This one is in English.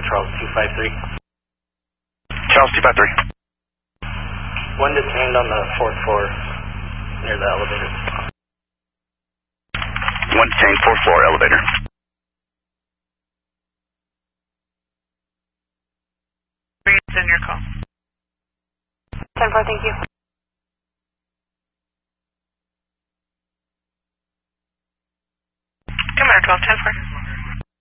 Charles 253. Charles 253. One detained on the 4th floor near the elevator. One detained, 4th floor elevator. In your call. 10-4, thank you.